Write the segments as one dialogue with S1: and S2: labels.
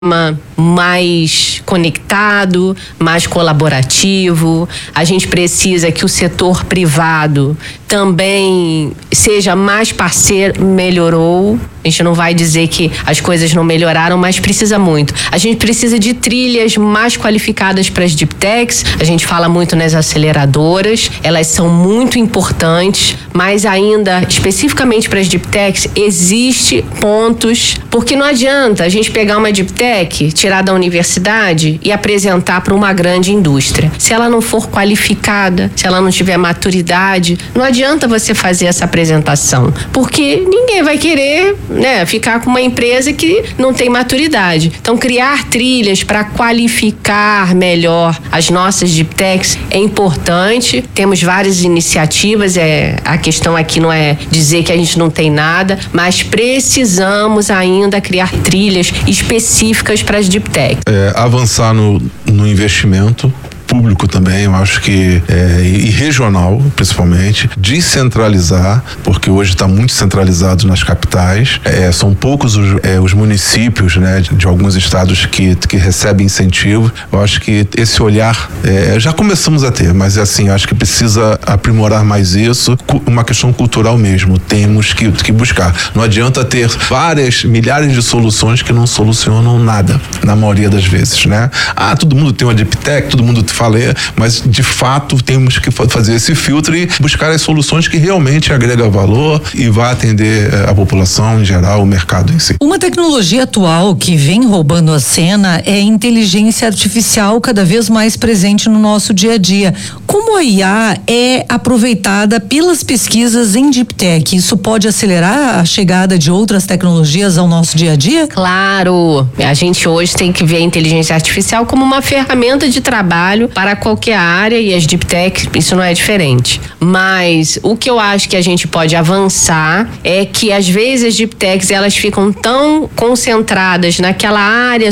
S1: mais conectado, mais colaborativo. A gente precisa que o setor privado também seja mais parceiro. Melhorou. A gente não vai dizer que as coisas não melhoraram, mas precisa muito. A gente precisa de trilhas mais qualificadas para as Deep Techs. A gente fala muito nas aceleradoras. Elas são muito importantes, mas ainda, especificamente para as Deep Techs, existe pontos, porque não adianta a gente pegar uma Deep Tech, tirar da universidade e apresentar para uma grande indústria. Se ela não for qualificada, se ela não tiver maturidade, não adianta você fazer essa apresentação, porque ninguém vai querer, ficar com uma empresa que não tem maturidade. Então, criar trilhas para qualificar melhor as nossas Deep Techs é importante. Temos várias iniciativas, a questão aqui não é dizer que a gente não tem nada, mas precisamos ainda criar trilhas específicas para as Deep Tech.
S2: Avançar no investimento público também, eu acho que e regional, principalmente, descentralizar, porque hoje está muito centralizado nas capitais. São poucos os municípios, de alguns estados que recebem incentivo. Eu acho que esse olhar já começamos a ter, mas acho que precisa aprimorar mais isso. Uma questão cultural mesmo, temos que buscar. Não adianta ter milhares de soluções que não solucionam nada, na maioria das vezes, todo mundo tem uma Deep Tech, todo mundo falei, mas de fato temos que fazer esse filtro e buscar as soluções que realmente agregam valor e vai atender a população em geral, o mercado em si.
S3: Uma tecnologia atual que vem roubando a cena é a inteligência artificial, cada vez mais presente no nosso dia a dia. Como a IA é aproveitada pelas pesquisas em Deep Tech? Isso pode acelerar a chegada de outras tecnologias ao nosso dia a dia?
S1: Claro, a gente hoje tem que ver a inteligência artificial como uma ferramenta de trabalho para qualquer área, e as Deep Tech, isso não é diferente. Mas o que eu acho que a gente pode avançar é que às vezes as Deep Techs, elas ficam tão concentradas naquela área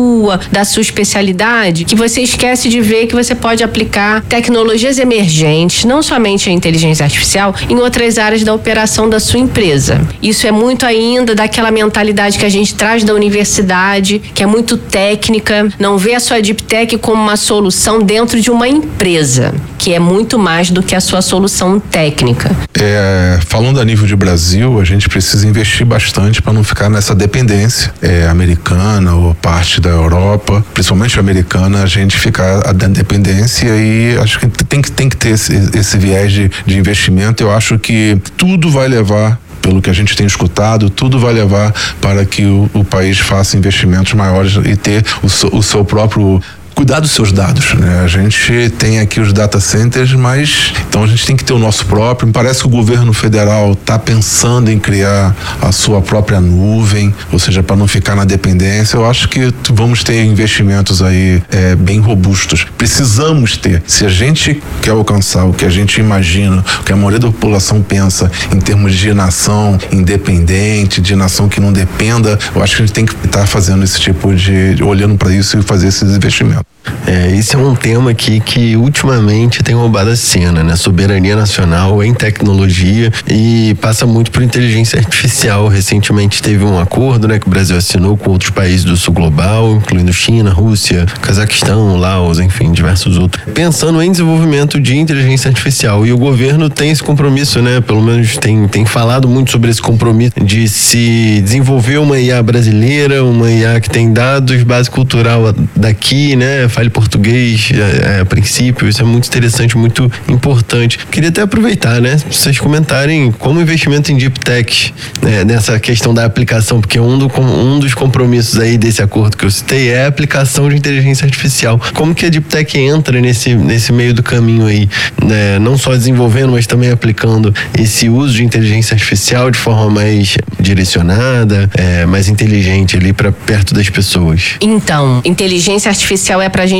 S1: da sua especialidade, que você esquece de ver que você pode aplicar tecnologias emergentes, não somente a inteligência artificial, em outras áreas da operação da sua empresa. Isso é muito ainda daquela mentalidade que a gente traz da universidade, que é muito técnica, não vê a sua Deep Tech como uma solução dentro de uma empresa, que é muito mais do que a sua solução técnica.
S2: Falando a nível de Brasil, a gente precisa investir bastante para não ficar nessa dependência americana ou parte da Europa, principalmente americana, a gente ficar na dependência, e acho que tem que ter esse viés de investimento. Eu acho que tudo vai levar, pelo que a gente tem escutado, tudo vai levar para que o país faça investimentos maiores e ter o seu próprio cuidar dos seus dados, A gente tem aqui os data centers, mas então a gente tem que ter o nosso próprio. Me parece que o governo federal está pensando em criar a sua própria nuvem, ou seja, para não ficar na dependência. Eu acho que vamos ter investimentos aí bem robustos. Precisamos ter. Se a gente quer alcançar o que a gente imagina, o que a maioria da população pensa em termos de nação independente, de nação que não dependa, eu acho que a gente tem que estar fazendo esse tipo olhando para isso e fazer esses investimentos.
S4: Esse é um tema aqui que ultimamente tem roubado a cena, Soberania nacional em tecnologia, e passa muito por inteligência artificial. Recentemente teve um acordo, que o Brasil assinou com outros países do sul global, incluindo China, Rússia, Cazaquistão, Laos, enfim, diversos outros, pensando em desenvolvimento de inteligência artificial. E o governo tem esse compromisso, pelo menos tem falado muito sobre esse compromisso de se desenvolver uma IA brasileira, uma IA que tem dados, base cultural daqui, fale português a princípio. Isso é muito interessante, muito importante. Queria até aproveitar, vocês comentarem como o investimento em Deep Tech, nessa questão da aplicação, porque um dos compromissos aí desse acordo que eu citei é a aplicação de inteligência artificial. Como que a Deep Tech entra nesse meio do caminho aí, não só desenvolvendo, mas também aplicando esse uso de inteligência artificial de forma mais direcionada, mais inteligente ali para perto das pessoas?
S1: Então, inteligência artificial é pra gente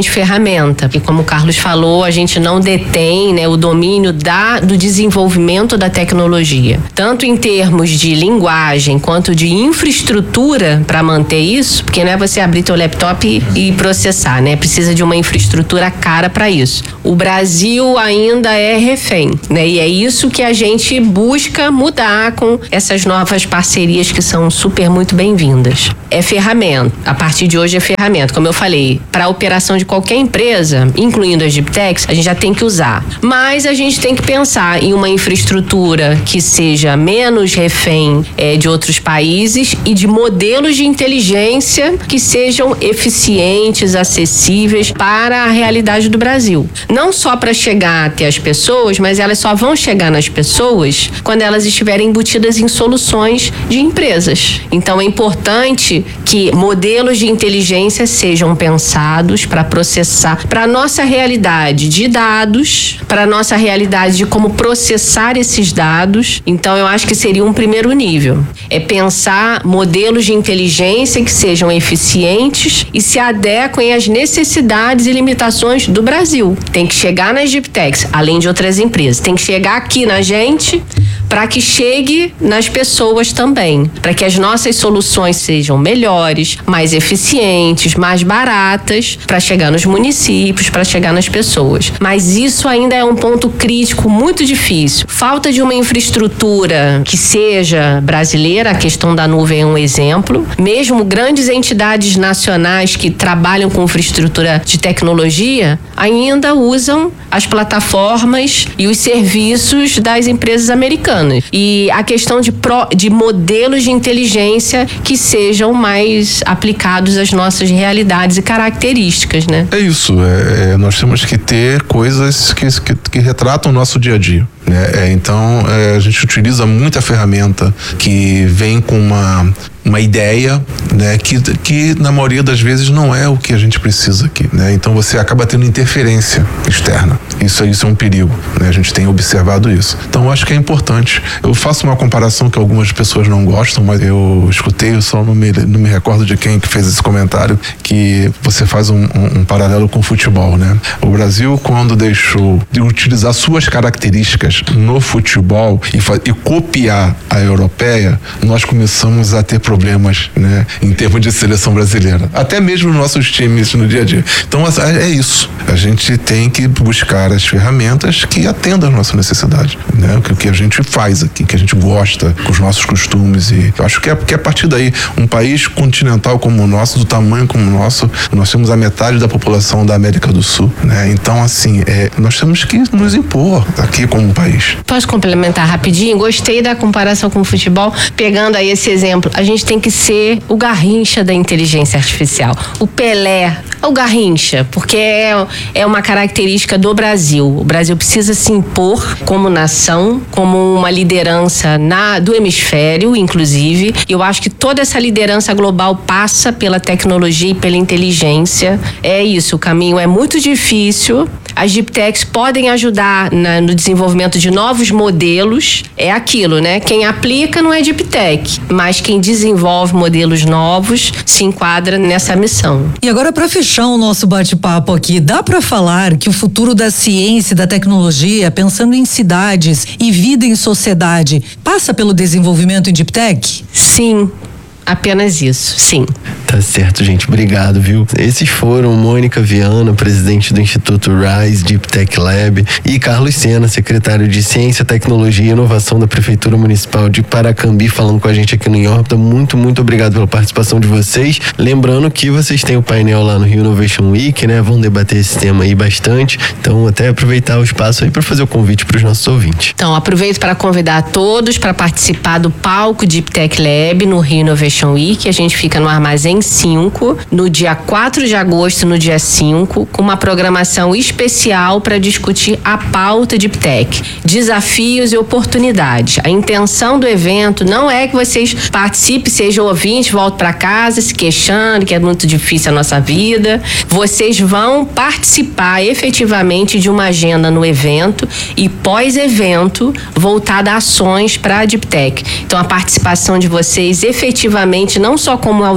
S1: grande ferramenta. E como o Carlos falou, a gente não detém, né, o domínio do desenvolvimento da tecnologia. Tanto em termos de linguagem quanto de infraestrutura para manter isso, porque não é você abrir teu laptop e processar, né? Precisa de uma infraestrutura cara para isso. O Brasil ainda é refém, né? E é isso que a gente busca mudar com essas novas parcerias que são super muito bem-vindas. É ferramenta. A partir de hoje é ferramenta. Como eu falei, para a operação de qualquer empresa, incluindo as Deep Techs, a gente já tem que usar. Mas a gente tem que pensar em uma infraestrutura que seja menos refém de outros países e de modelos de inteligência que sejam eficientes, acessíveis para a realidade do Brasil. Não só para chegar até as pessoas, mas elas só vão chegar nas pessoas quando elas estiverem embutidas em soluções de empresas. Então é importante que modelos de inteligência sejam pensados para processar para a nossa realidade de dados, para a nossa realidade de como processar esses dados. Então eu acho que seria um primeiro nível. É pensar modelos de inteligência que sejam eficientes e se adequem às necessidades e limitações do Brasil. Tem que chegar nas Deep Techs, além de outras empresas. Tem que chegar aqui na gente para que chegue nas pessoas também. Para que as nossas soluções sejam melhores, mais eficientes, mais baratas, para chegar nos municípios, para chegar nas pessoas. Mas isso ainda é um ponto crítico muito difícil. Falta de uma infraestrutura que seja brasileira, a questão da nuvem é um exemplo. Mesmo grandes entidades nacionais que trabalham com infraestrutura de tecnologia ainda usam as plataformas e os serviços das empresas americanas. E a questão de modelos de inteligência que sejam mais aplicados às nossas realidades e características, né?
S2: É isso, nós temos que ter coisas que retratam o nosso dia a dia. Então, a gente utiliza muita ferramenta que vem com uma ideia, né, que na maioria das vezes não é o que a gente precisa aqui, né? Então você acaba tendo interferência externa. Isso é um perigo, né? A gente tem observado isso. Então eu acho que é importante. Eu faço uma comparação que algumas pessoas não gostam, mas eu escutei, eu só não me recordo de quem que fez esse comentário, que você faz um paralelo com o futebol, né? O Brasil, quando deixou de utilizar suas características no futebol e copiar a europeia, nós começamos a ter problemas, né, em termos de seleção brasileira. Até mesmo nos nossos times no dia a dia. Então é isso. A gente tem que buscar as ferramentas que atendam às nossas necessidades, né? O que a gente faz aqui, que a gente gosta, com os nossos costumes. E eu acho que a partir daí, um país continental como o nosso, do tamanho como o nosso, nós temos a metade da população da América do Sul, né? Então, assim, nós temos que nos impor aqui como país.
S1: Posso complementar rapidinho? Gostei da comparação com o futebol. Pegando aí esse exemplo, a gente tem que ser o Garrincha da inteligência artificial. O Pelé, o Garrincha, porque é uma característica do Brasil. O Brasil precisa se impor como nação, como uma liderança do hemisfério, inclusive. Eu acho que toda essa liderança global passa pela tecnologia e pela inteligência. É isso, o caminho é muito difícil. As Deep Techs podem ajudar no desenvolvimento de novos modelos. É aquilo, né? Quem aplica não é Deep Tech, mas quem desenvolve modelos novos se enquadra nessa missão.
S3: E agora, para fechar o nosso bate-papo aqui, dá para falar que o futuro da ciência e da tecnologia, pensando em cidades e vida em sociedade, passa pelo desenvolvimento em Deep Tech?
S1: Sim. Apenas isso, sim.
S4: Tá certo, gente. Obrigado, viu? Esses foram Mônica Viana, presidente do Instituto RISE Deep Tech Lab, e Carlos Sena, secretário de Ciência, Tecnologia e Inovação da Prefeitura Municipal de Paracambi, falando com a gente aqui no Em Órbita. Muito, muito obrigado pela participação de vocês. Lembrando que vocês têm o painel lá no Rio Innovation Week, né? Vão debater esse tema aí bastante. Então, até aproveitar o espaço aí para fazer o convite para os nossos ouvintes.
S1: Então, aproveito para convidar todos para participar do palco Deep Tech Lab no Rio Innovation Week. A gente fica no Armazém 5, no dia 4 de agosto, no dia 5, com uma programação especial para discutir a pauta Deep Tech, desafios e oportunidades. A intenção do evento não é que vocês participem, sejam ouvintes, voltem para casa se queixando que é muito difícil a nossa vida. Vocês vão participar efetivamente de uma agenda no evento e pós-evento voltada a ações para a Deep Tech. Então, a participação de vocês efetivamente, não só como audiência,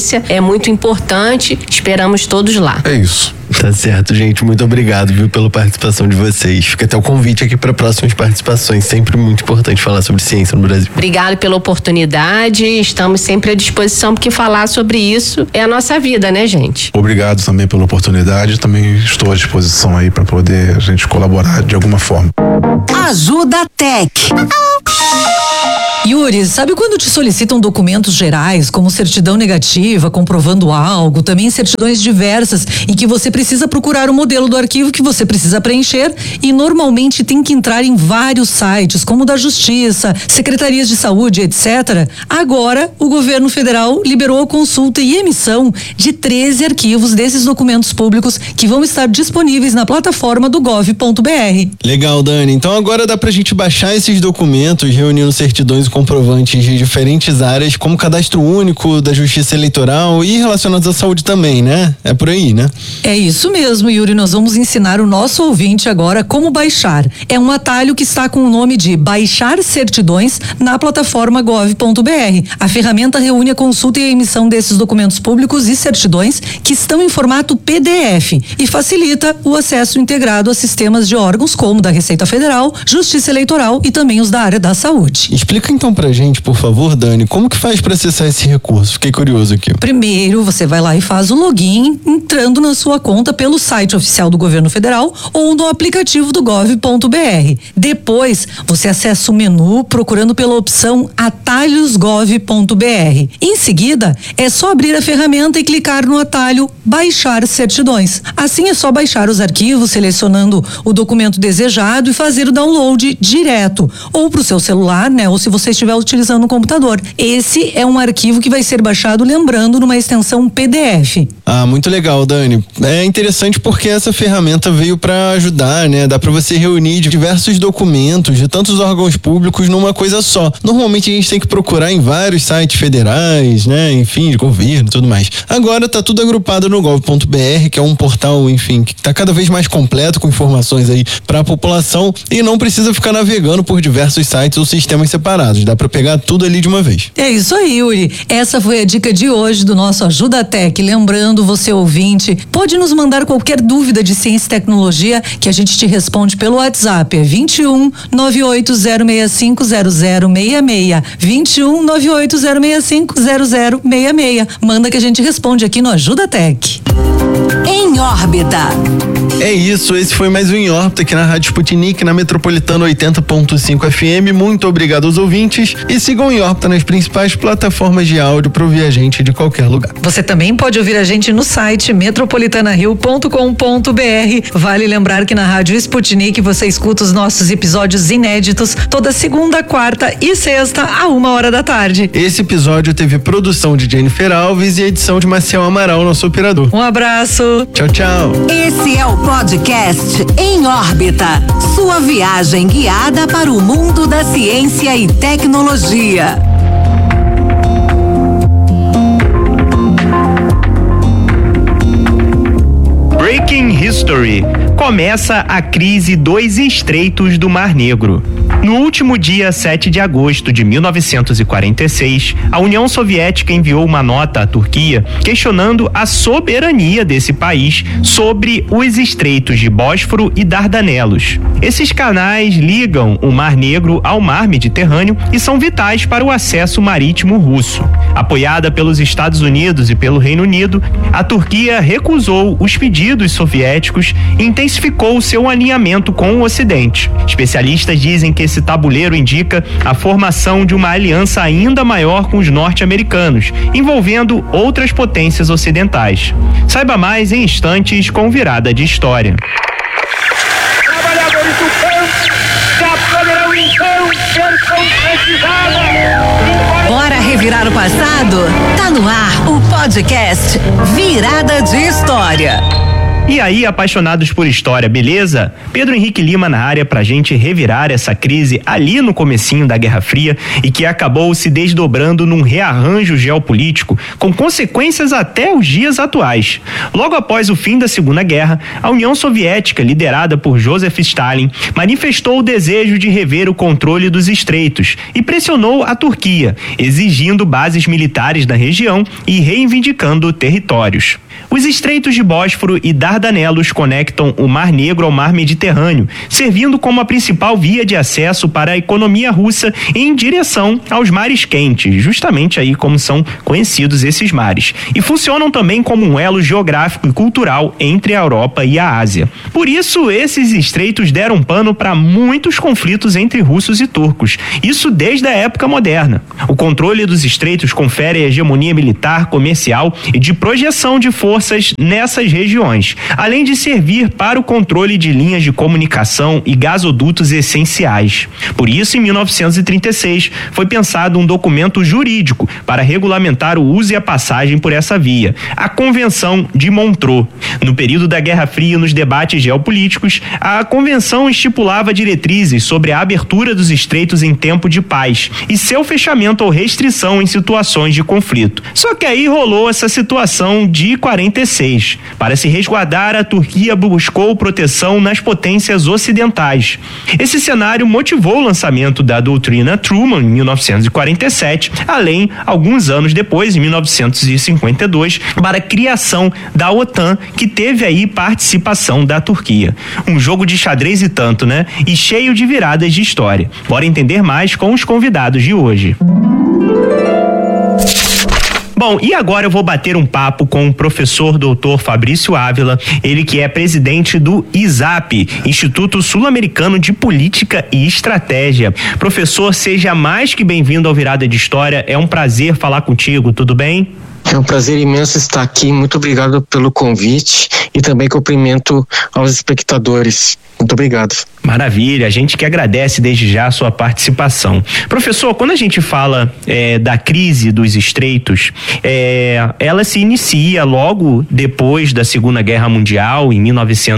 S1: ciência é muito importante. Esperamos todos lá.
S2: É isso.
S4: Tá certo, gente. Muito obrigado, viu, pela participação de vocês. Fica até o convite aqui para próximas participações. Sempre muito importante falar sobre ciência no Brasil.
S1: Obrigado pela oportunidade. Estamos sempre à disposição, porque falar sobre isso é a nossa vida, né, gente?
S2: Obrigado também pela oportunidade. Também estou à disposição aí para poder a gente colaborar de alguma forma.
S5: Ajuda Tech.
S3: Yuri, sabe quando te solicitam documentos gerais, como certidão negativa, comprovando algo, também certidões diversas, em que você precisa procurar o modelo do arquivo que você precisa preencher e normalmente tem que entrar em vários sites, como o da Justiça, secretarias de saúde, etc. Agora, o governo federal liberou a consulta e emissão de 13 arquivos desses documentos públicos que vão estar disponíveis na plataforma do gov.br.
S6: Legal, Dani. Então agora dá pra gente baixar esses documentos, reunindo certidões e comprovantes de diferentes áreas, como cadastro único da Justiça Eleitoral e relacionados à saúde também, né? É por aí, né?
S3: É isso mesmo, Yuri. Nós vamos ensinar o nosso ouvinte agora como baixar. É um atalho que está com o nome de Baixar Certidões na plataforma gov.br. A ferramenta reúne a consulta e a emissão desses documentos públicos e certidões que estão em formato PDF e facilita o acesso integrado a sistemas de órgãos como da Receita Federal, Justiça Eleitoral e também os da área da saúde.
S6: Explica então pra gente, por favor, Dani, como que faz para acessar esse recurso? Fiquei curioso aqui.
S3: Primeiro, você vai lá e faz o login entrando na sua conta pelo site oficial do governo federal ou no aplicativo do gov.br. Depois, você acessa o menu procurando pela opção Atalhos Gov.br. Em seguida, é só abrir a ferramenta e clicar no atalho Baixar Certidões. Assim é só baixar os arquivos, selecionando o documento desejado e fazer o download direto, ou para o seu celular, né? Ou se você estiver utilizando um computador. Esse é um arquivo que vai ser baixado, lembrando, numa extensão PDF.
S6: Ah, muito legal, Dani. É interessante porque essa ferramenta veio para ajudar, né? Dá para você reunir diversos documentos de tantos órgãos públicos numa coisa só. Normalmente a gente tem que procurar em vários sites federais, né? Enfim, de governo e tudo mais. Agora tá tudo agrupado no gov.br, que é um portal, enfim, que tá cada vez mais completo com informações aí para a população e não precisa ficar navegando por diversos sites ou sistemas separados. Dá para pegar tudo ali de uma vez.
S3: É isso aí, Yuri. Essa foi a dica de hoje do nosso Ajuda Tech. Lembrando, você ouvinte, pode nos mandar qualquer dúvida de ciência e tecnologia que a gente te responde pelo WhatsApp. É 21 98065 0066. 21 98065 0066. Manda que a gente responde aqui no Ajuda Tech.
S5: Em órbita.
S4: É isso, esse foi mais um Em Órbita aqui na Rádio Sputnik, na Metropolitana 80.5 FM. Muito obrigado aos ouvintes e sigam Em Órbita nas principais plataformas de áudio para ouvir a gente de qualquer lugar.
S3: Você também pode ouvir a gente no site metropolitanario.com.br. Vale lembrar que na Rádio Sputnik você escuta os nossos episódios inéditos toda segunda, quarta e sexta a 1h da tarde.
S4: Esse episódio teve produção de Jennifer Alves e edição de Marcel Amaral, nosso operador.
S3: Um abraço.
S4: Tchau, tchau.
S5: Esse é o podcast Em Órbita, sua viagem guiada para o mundo da ciência e tecnologia.
S7: Breaking History. Começa a crise dos estreitos do Mar Negro. No último dia 7 de agosto de 1946, a União Soviética enviou uma nota à Turquia questionando a soberania desse país sobre os estreitos de Bósforo e Dardanelos. Esses canais ligam o Mar Negro ao Mar Mediterrâneo e são vitais para o acesso marítimo russo. Apoiada pelos Estados Unidos e pelo Reino Unido, a Turquia recusou os pedidos soviéticos e intensificou seu alinhamento com o Ocidente. Especialistas dizem que esse tabuleiro indica a formação de uma aliança ainda maior com os norte-americanos, envolvendo outras potências ocidentais. Saiba mais em instantes com Virada de História.
S8: Trabalhadores do campo já poderão então ser concretizados.
S5: Bora revirar o passado? Tá no ar o podcast Virada de História.
S7: E aí, apaixonados por história, beleza? Pedro Henrique Lima na área pra gente revirar essa crise ali no comecinho da Guerra Fria e que acabou se desdobrando num rearranjo geopolítico com consequências até os dias atuais. Logo após o fim da Segunda Guerra, a União Soviética, liderada por Joseph Stalin, manifestou o desejo de rever o controle dos estreitos e pressionou a Turquia, exigindo bases militares na região e reivindicando territórios. Os estreitos de Bósforo e Dardanelos conectam o Mar Negro ao Mar Mediterrâneo, servindo como a principal via de acesso para a economia russa em direção aos mares quentes, justamente aí como são conhecidos esses mares, e funcionam também como um elo geográfico e cultural entre a Europa e a Ásia. Por isso, esses estreitos deram pano para muitos conflitos entre russos e turcos, isso desde a época moderna. O controle dos estreitos confere a hegemonia militar, comercial e de projeção de forças nessas regiões, além de servir para o controle de linhas de comunicação e gasodutos essenciais. Por isso, em 1936, foi pensado um documento jurídico para regulamentar o uso e a passagem por essa via, a Convenção de Montreux. No período da Guerra Fria e nos debates geopolíticos, a convenção estipulava diretrizes sobre a abertura dos estreitos em tempo de paz e seu fechamento ou restrição em situações de conflito. Só que aí rolou essa situação de 46. Para se resguardar, a Turquia buscou proteção nas potências ocidentais. Esse cenário motivou o lançamento da doutrina Truman em 1947, além, alguns anos depois, em 1952, para a criação da OTAN, que teve aí participação da Turquia. Um jogo de xadrez e tanto, né? E cheio de viradas de história. Bora entender mais com os convidados de hoje. Bom, e agora eu vou bater um papo com o professor doutor Fabrício Ávila, ele que é presidente do ISAP, Instituto Sul-Americano de Política e Estratégia. Professor, seja mais que bem-vindo ao Virada de História, é um prazer falar contigo, tudo bem?
S9: É um prazer imenso estar aqui, muito obrigado pelo convite e também cumprimento aos espectadores. Muito obrigado.
S7: Maravilha, a gente que agradece desde já a sua participação. Professor, quando a gente fala da crise dos estreitos, ela se inicia logo depois da Segunda Guerra Mundial, em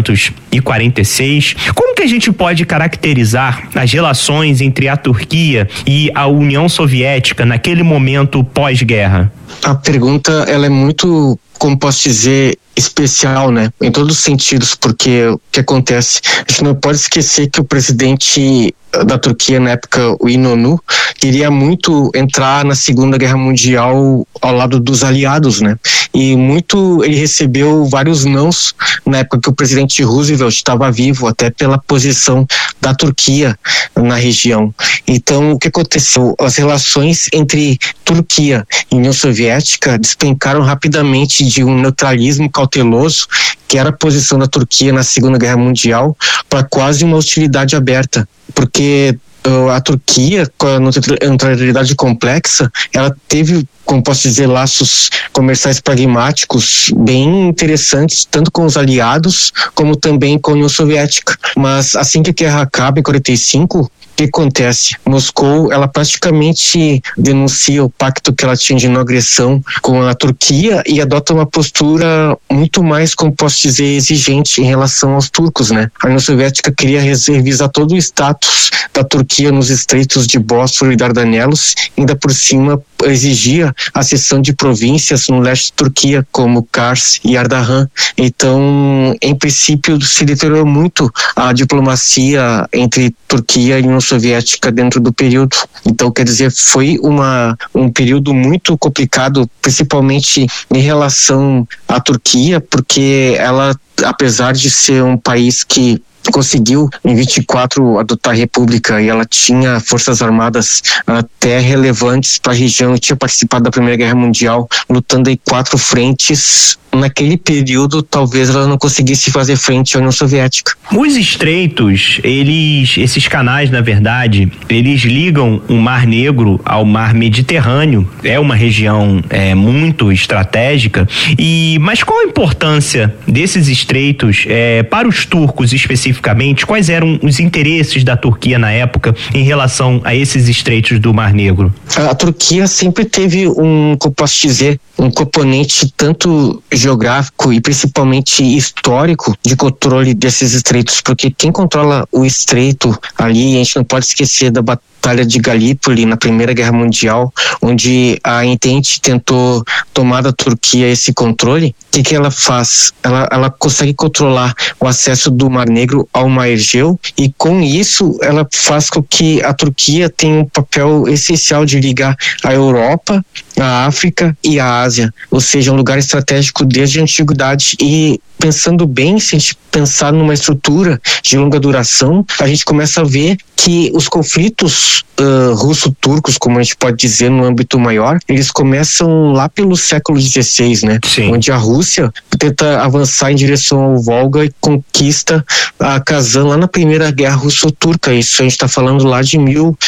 S7: 1946. Como que a gente pode caracterizar as relações entre a Turquia e a União Soviética naquele momento pós-guerra?
S9: A pergunta, ela é muito, como posso dizer, especial, né? Em todos os sentidos, porque o que acontece? A gente não pode esquecer que o presidente da Turquia, na época, o İnönü, queria muito entrar na Segunda Guerra Mundial ao lado dos aliados, né? E ele recebeu vários nãos na época que o presidente Roosevelt estava vivo, até pela posição da Turquia na região. Então, o que aconteceu? As relações entre Turquia e União Soviética despencaram rapidamente de um neutralismo cauteloso, que era a posição da Turquia na Segunda Guerra Mundial, para quase uma hostilidade aberta, porque a Turquia, com a neutralidade complexa, ela teve, como posso dizer, laços comerciais pragmáticos bem interessantes, tanto com os aliados, como também com a União Soviética. Mas assim que a guerra acaba, em 45, o que acontece? Moscou, ela praticamente denuncia o pacto que ela tinha de não agressão com a Turquia e adota uma postura muito mais, como posso dizer, exigente em relação aos turcos, né? A União Soviética queria revisar todo o status da Turquia nos estreitos de Bósforo e Dardanelos, ainda por cima exigia a cessão de províncias no leste da Turquia, como Kars e Ardahan. Então, em princípio, se deteriorou muito a diplomacia entre Turquia e União Soviética dentro do período. Então, quer dizer, foi um período muito complicado, principalmente em relação à Turquia, porque ela, apesar de ser um país que conseguiu em 24 adotar a república e ela tinha forças armadas até relevantes para a região e tinha participado da Primeira Guerra Mundial, lutando em 4 frentes. Naquele período, talvez ela não conseguisse fazer frente à União Soviética.
S7: Os estreitos, esses canais, na verdade, eles ligam o Mar Negro ao Mar Mediterrâneo. É uma região muito estratégica. Mas qual a importância desses estreitos para os turcos especificamente? Quais eram os interesses da Turquia na época em relação a esses estreitos do Mar Negro?
S9: A Turquia sempre teve como posso dizer, um componente tanto geográfico e principalmente histórico de controle desses estreitos, porque quem controla o estreito ali, a gente não pode esquecer da Batalha de Galípoli na Primeira Guerra Mundial, onde a Entente tentou tomar da Turquia esse controle. O que ela faz? Ela consegue controlar o acesso do Mar Negro ao Mar Egeu, e com isso ela faz com que a Turquia tenha um papel essencial de ligar a Europa, a África e a Ásia, ou seja, um lugar estratégico desde a antiguidade. E pensando bem, se a gente pensar numa estrutura de longa duração, a gente começa a ver que os conflitos russo-turcos, como a gente pode dizer no âmbito maior, eles começam lá pelo século XVI, né?
S7: Sim.
S9: Onde a Rússia tenta avançar em direção ao Volga e conquista a Kazan lá na Primeira Guerra Russo-Turca. Isso a gente está falando lá de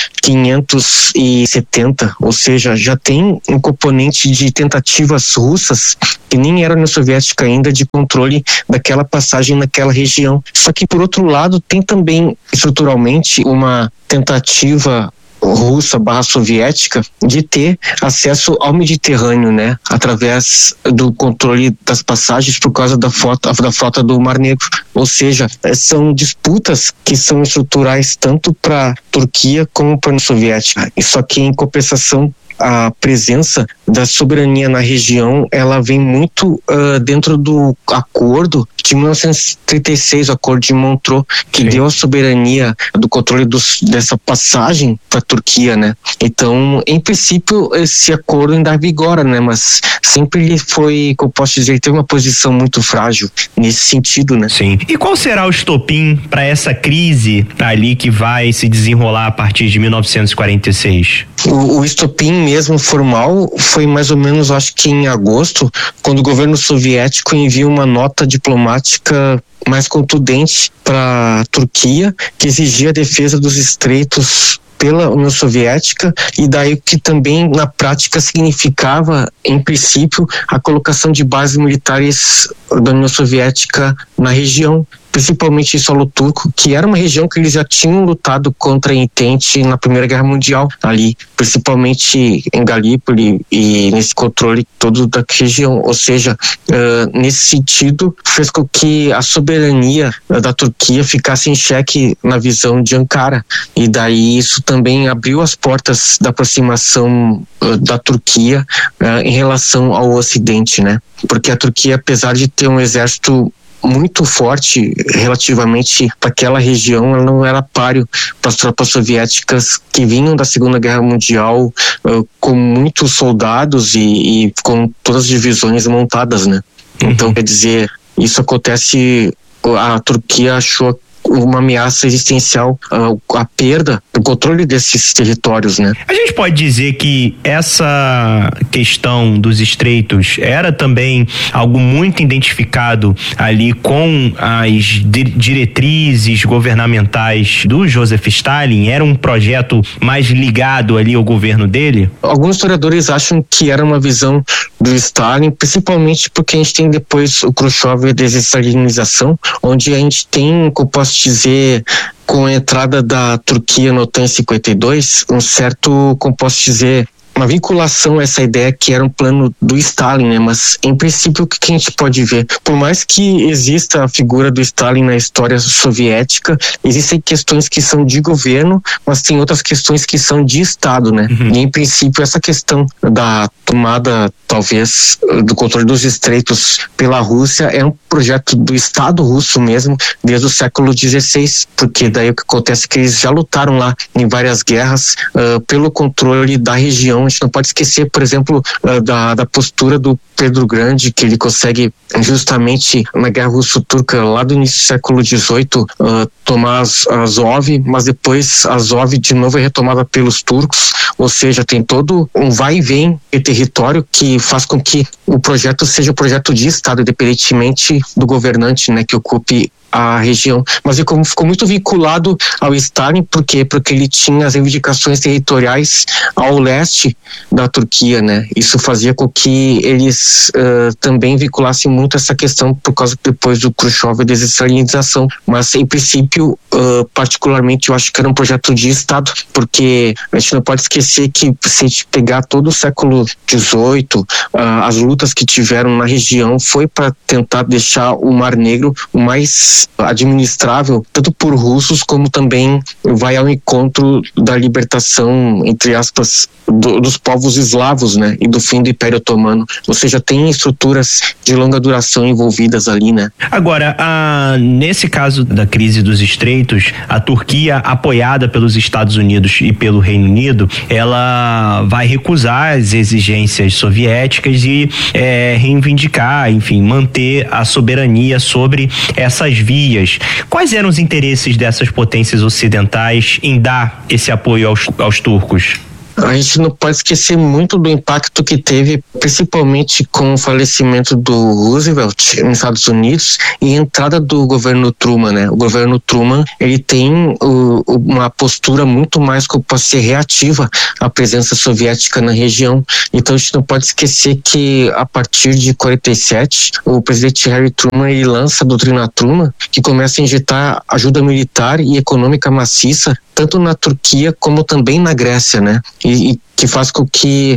S9: 1570, ou seja, já tem um componente de tentativas russas, que nem era União Soviética ainda, de controle daquela passagem naquela região. Só que, por outro lado, tem também estruturalmente uma tentativa russa / soviética de ter acesso ao Mediterrâneo, né, através do controle das passagens por causa da frota do Mar Negro. Ou seja, são disputas que são estruturais tanto para a Turquia como para a União Soviética. E só que, em compensação, a presença da soberania na região, ela vem muito dentro do acordo de 1936, o acordo de Montreux, que deu a soberania do controle dessa passagem para a Turquia, né? Então, em princípio, esse acordo ainda vigora, né? Mas sempre ele foi, como posso dizer, ele teve uma posição muito frágil nesse sentido, né?
S7: Sim. E qual será o estopim para essa crise ali que vai se desenrolar a partir de 1946?
S9: O estopim mesmo formal foi mais ou menos, acho que em agosto, quando o governo soviético envia uma nota diplomática mais contundente para a Turquia, que exigia a defesa dos estreitos pela União Soviética, e daí que também na prática significava, em princípio, a colocação de bases militares da União Soviética na região, principalmente em solo turco, que era uma região que eles já tinham lutado contra a Entente na Primeira Guerra Mundial, ali, principalmente em Galípoli e nesse controle todo da região. Ou seja, nesse sentido, fez com que a soberania da Turquia ficasse em xeque na visão de Ankara, e daí isso também abriu as portas da aproximação da Turquia em relação ao Ocidente, né? Porque a Turquia, apesar de ter um exército muito forte relativamente para aquela região, ela não era páreo para as tropas soviéticas que vinham da Segunda Guerra Mundial com muitos soldados e com todas as divisões montadas, né? Então, quer dizer, isso acontece, a Turquia achou uma ameaça existencial, a perda do controle desses territórios, né?
S7: A gente pode dizer que essa questão dos estreitos era também algo muito identificado ali com as diretrizes governamentais do Joseph Stalin? Era um projeto mais ligado ali ao governo dele?
S9: Alguns historiadores acham que era uma visão do Stalin, principalmente porque a gente tem depois o Khrushchev e a desestalinização, onde a gente tem, como posso dizer, com a entrada da Turquia no OTAN em 52, um certo, como posso dizer, uma vinculação a essa ideia que era um plano do Stalin, né? Mas, em princípio, o que a gente pode ver? Por mais que exista a figura do Stalin na história soviética, existem questões que são de governo, mas tem outras questões que são de Estado, né? E, em princípio, essa questão da tomada, talvez, do controle dos estreitos pela Rússia é um projeto do Estado russo mesmo, desde o século XVI, porque daí o que acontece é que eles já lutaram lá em várias guerras pelo controle da região. A gente não pode esquecer, por exemplo, da postura do Pedro Grande, que ele consegue justamente na Guerra Russo-Turca, lá do início do século XVIII, tomar Azov, mas depois Azov de novo é retomada pelos turcos, ou seja, tem todo um vai e vem de território que faz com que o projeto seja um projeto de Estado, independentemente do governante, né, que ocupe a região. Mas ele ficou muito vinculado ao Stalin, por quê? Porque ele tinha as reivindicações territoriais ao leste da Turquia, né? Isso fazia com que eles também vinculassem muito essa questão por causa depois do Khrushchev e da desestalinização. Mas, em princípio, particularmente, eu acho que era um projeto de Estado, porque a gente não pode esquecer que, se a gente pegar todo o século XVIII, as lutas que tiveram na região foi para tentar deixar o Mar Negro o mais administrável, tanto por russos como também vai ao encontro da libertação, entre aspas, dos povos eslavos, né, e do fim do Império Otomano. Ou seja, tem estruturas de longa duração envolvidas ali, né.
S7: Agora, nesse caso da crise dos estreitos, a Turquia, apoiada pelos Estados Unidos e pelo Reino Unido, ela vai recusar as exigências soviéticas e reivindicar, enfim, manter a soberania sobre essas vias. Quais eram os interesses dessas potências ocidentais em dar esse apoio aos turcos?
S9: A gente não pode esquecer muito do impacto que teve, principalmente com o falecimento do Roosevelt nos Estados Unidos e a entrada do governo Truman, né? O governo Truman, ele tem uma postura muito mais, como pode ser, reativa à presença soviética na região. Então a gente não pode esquecer que, a partir de 47, o presidente Harry Truman, ele lança a doutrina Truman, que começa a injetar ajuda militar e econômica maciça, tanto na Turquia como também na Grécia, né? E que faz com que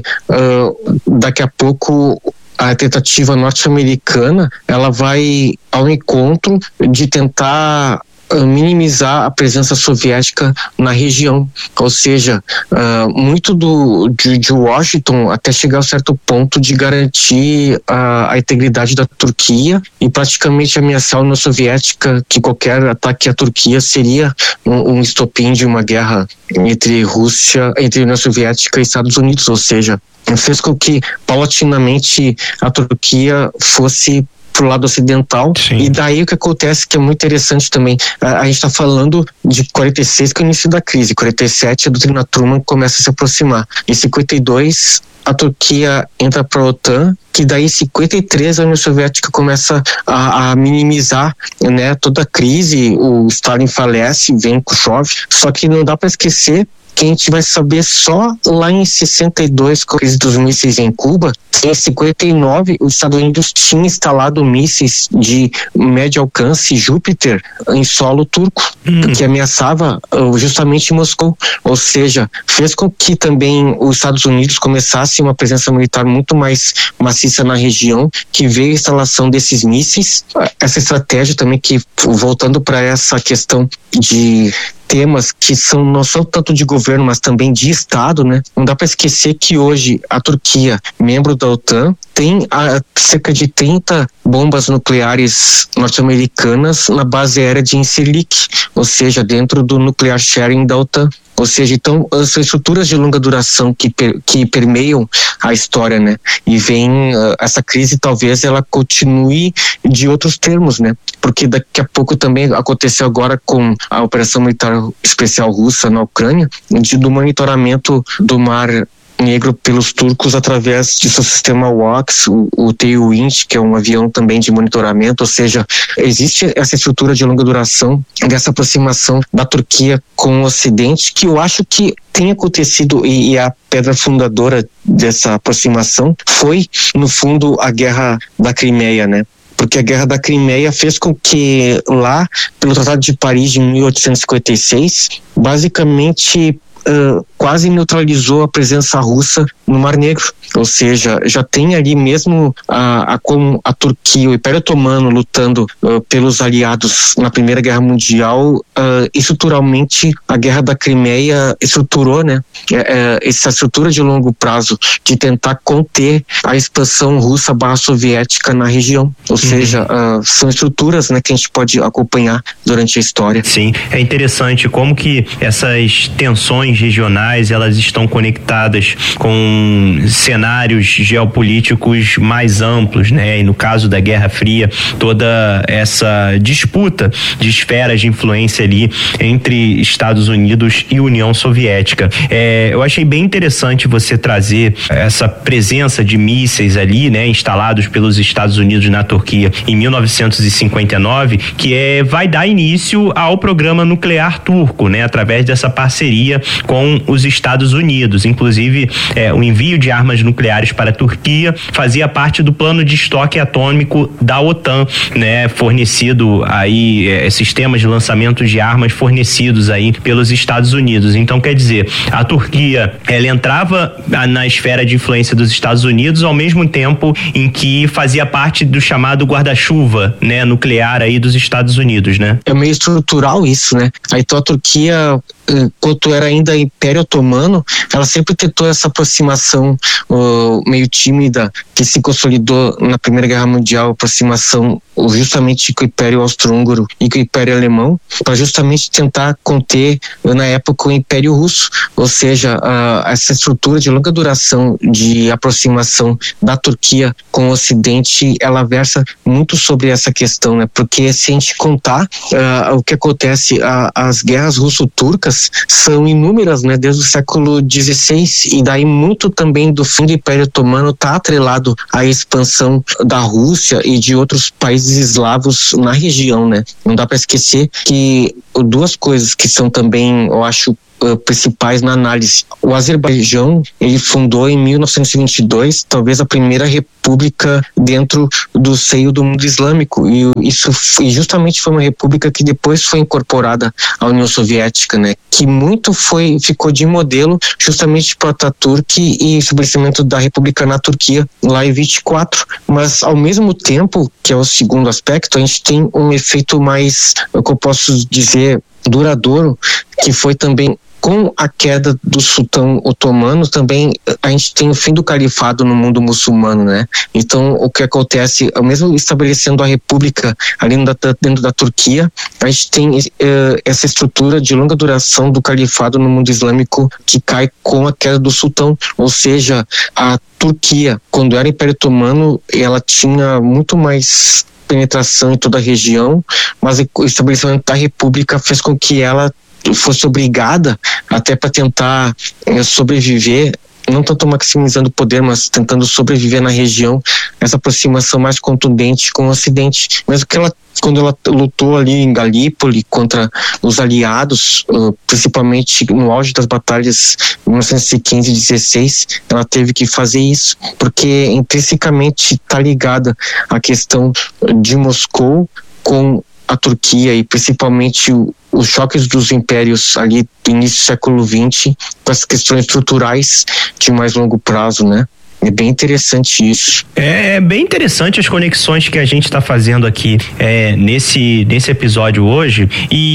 S9: daqui a pouco a tentativa norte-americana ela vai ao encontro de tentar minimizar a presença soviética na região, ou seja, muito de Washington até chegar a certo ponto de garantir a integridade da Turquia e praticamente ameaçar a União Soviética, que qualquer ataque à Turquia seria um estopim de uma guerra entre União Soviética e Estados Unidos, ou seja, fez com que paulatinamente a Turquia fosse pro lado ocidental. Sim. E daí o que acontece, que é muito interessante também, a gente está falando de 46, que é o início da crise, 47 a doutrina Truman começa a se aproximar, em 52 a Turquia entra para a OTAN, que daí em 53 a União Soviética começa a minimizar, né, toda a crise, o Stalin falece, vem Khrushchev, só que não dá para esquecer que a gente vai saber só lá em 62, com a crise dos mísseis em Cuba. Em 59, os Estados Unidos tinham instalado mísseis de médio alcance Júpiter em solo turco, que ameaçava justamente Moscou. Ou seja, fez com que também os Estados Unidos começassem uma presença militar muito mais maciça na região, que veio a instalação desses mísseis. Essa estratégia também, que, voltando para essa questão de temas que não são tanto de governo, mas também de Estado, né? Não dá para esquecer que hoje a Turquia, membro da OTAN, tem cerca de 30 bombas nucleares norte-americanas na base aérea de Incirlik, ou seja, dentro do nuclear sharing da OTAN. Ou seja, então, são estruturas de longa duração que permeiam a história, né? E vem essa crise, talvez ela continue de outros termos, né? Porque daqui a pouco também aconteceu agora com a Operação Militar Especial Russa na Ucrânia, do monitoramento do Mar Negro pelos turcos através de seu sistema WACS, o Tailwind, que é um avião também de monitoramento. Ou seja, existe essa estrutura de longa duração dessa aproximação da Turquia com o Ocidente, que eu acho que tem acontecido, e a pedra fundadora dessa aproximação foi, no fundo, a Guerra da Crimeia, né? Porque a Guerra da Crimeia fez com que lá, pelo Tratado de Paris de 1856, basicamente quase neutralizou a presença russa no Mar Negro. Ou seja, já tem ali mesmo como a Turquia, o Império Otomano lutando pelos aliados na Primeira Guerra Mundial, estruturalmente a Guerra da Crimeia estruturou, né, essa estrutura de longo prazo de tentar conter a expansão russa / soviética na região. Ou seja, são estruturas, né, que a gente pode acompanhar durante a história.
S7: Sim, é interessante como que essas tensões tensões regionais, elas estão conectadas com cenários geopolíticos mais amplos, né? E no caso da Guerra Fria, toda essa disputa de esferas de influência ali entre Estados Unidos e União Soviética. Eu achei bem interessante você trazer essa presença de mísseis ali, né, instalados pelos Estados Unidos na Turquia em 1959, que vai dar início ao programa nuclear turco, né, através dessa parceria com os Estados Unidos. Inclusive, o envio de armas nucleares para a Turquia fazia parte do plano de estoque atômico da OTAN, né, fornecido aí, sistemas de lançamento de armas fornecidos aí pelos Estados Unidos. Então, quer dizer, a Turquia, ela entrava na esfera de influência dos Estados Unidos ao mesmo tempo em que fazia parte do chamado guarda-chuva, né, nuclear aí dos Estados Unidos, né?
S9: É meio estrutural isso, né? Então a Turquia, enquanto era ainda Império Otomano, ela sempre tentou essa aproximação meio tímida que se consolidou na Primeira Guerra Mundial, aproximação justamente com o Império Austro-Húngaro e com o Império Alemão, para justamente tentar conter, na época, o Império Russo. Ou seja, essa estrutura de longa duração de aproximação da Turquia com o Ocidente, ela versa muito sobre essa questão, né? Porque se a gente contar o que acontece, as guerras russo-turcas são inúmeras, né? Desde o século XVI, e daí muito também do fim do Império Otomano está atrelado à expansão da Rússia e de outros países eslavos na região, né? Não dá para esquecer que duas coisas que são também, eu acho, principais na análise. O Azerbaijão, ele fundou em 1922, talvez a primeira república dentro do seio do mundo islâmico, e justamente foi uma república que depois foi incorporada à União Soviética, né? Que muito ficou de modelo justamente para Ataturk e estabelecimento da República na Turquia lá em 24, mas ao mesmo tempo, que é o segundo aspecto, a gente tem um efeito mais, o que eu posso dizer, duradouro, que foi também com a queda do sultão otomano. Também a gente tem o fim do califado no mundo muçulmano, né? Então, o que acontece, mesmo estabelecendo a república ali dentro da Turquia, a gente tem essa estrutura de longa duração do califado no mundo islâmico que cai com a queda do sultão. Ou seja, a Turquia, quando era Império Otomano, ela tinha muito mais penetração em toda a região, mas o estabelecimento da república fez com que ela fosse obrigada, até para tentar sobreviver, não tanto maximizando o poder, mas tentando sobreviver na região, essa aproximação mais contundente com o Ocidente. Mesmo que quando ela lutou ali em Galípoli contra os aliados, principalmente no auge das batalhas em 1915 e 16, ela teve que fazer isso, porque intrinsecamente está ligada à questão de Moscou com a Turquia, e principalmente os choques dos impérios ali do início do século XX, com as questões estruturais de mais longo prazo, né? É bem interessante isso.
S7: É bem interessante as conexões que a gente está fazendo aqui nesse episódio hoje.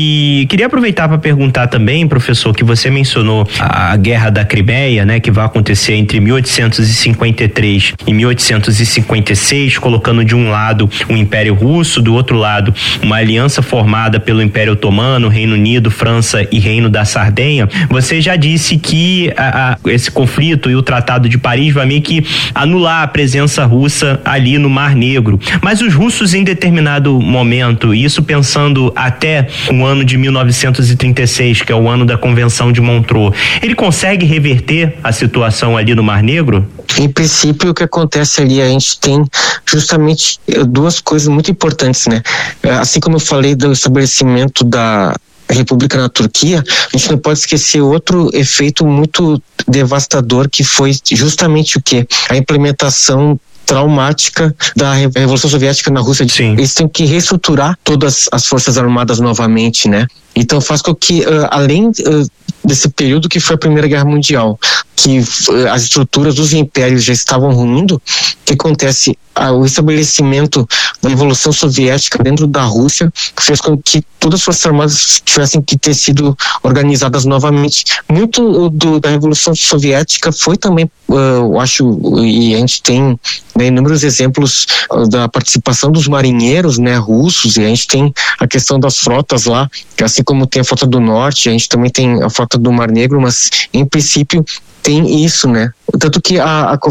S7: E queria aproveitar para perguntar também, professor, que você mencionou a Guerra da Crimeia, né, que vai acontecer entre 1853 e 1856, colocando de um lado o Império Russo, do outro lado uma aliança formada pelo Império Otomano, Reino Unido, França e Reino da Sardenha. Você já disse que esse conflito e o Tratado de Paris vai meio que anular a presença russa ali no Mar Negro. Mas os russos, em determinado momento, isso pensando até o ano de 1936, que é o ano da Convenção de Montreux, ele consegue reverter a situação ali no Mar Negro?
S9: Em princípio, o que acontece ali, a gente tem justamente duas coisas muito importantes, né? Assim como eu falei do estabelecimento da República na Turquia, a gente não pode esquecer outro efeito muito devastador, que foi justamente o quê? A implementação traumática da Revolução Soviética na Rússia.
S7: Sim.
S9: Eles têm que reestruturar todas as forças armadas novamente, né? Então faz com que, além desse período que foi a Primeira Guerra Mundial, que as estruturas dos impérios já estavam ruindo, o que acontece? O estabelecimento da Revolução Soviética dentro da Rússia fez com que todas as forças armadas tivessem que ter sido organizadas novamente. Muito da Revolução Soviética foi também, eu acho, e a gente tem, né, inúmeros exemplos da participação dos marinheiros, né, russos, e a gente tem a questão das frotas lá, que assim como tem a frota do norte, a gente também tem a frota do Mar Negro, mas em princípio tem isso, né? Tanto que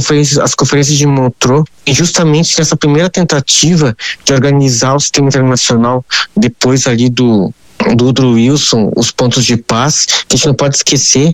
S9: as conferências de Montreux, justamente nessa primeira tentativa de organizar o sistema internacional, depois ali do Woodrow Wilson, os pontos de paz, que a gente não pode esquecer